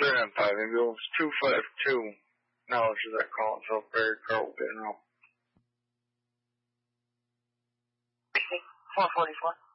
395 ambulance 252. Knowledge of that call itself, Barry Carl Benro. 444.